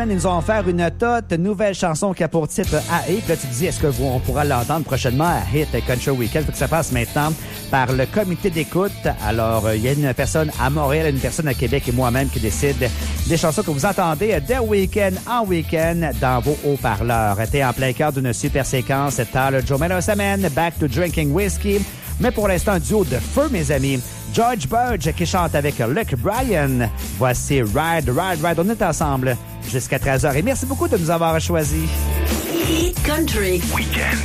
Ils nous ont offert une toute nouvelle chanson qui a pour titre A Hit. Là, tu te dis, est-ce qu'on pourra l'entendre prochainement à Hit Country Weekend? Faut que ça passe maintenant par le comité d'écoute. Alors, il y a une personne à Montréal, une personne à Québec et moi-même qui décide des chansons que vous entendez dès week-end en week-end dans vos haut-parleurs. T'es en plein cœur d'une super séquence. Tyler Joe Melosaman, Back to Drinking Whiskey. Mais pour l'instant, un duo de feu, mes amis. George Burge qui chante avec Luke Bryan. Voici Ride, Ride, Ride. On est ensemble jusqu'à 13h. Et merci beaucoup de nous avoir choisis. Hit Country Weekend.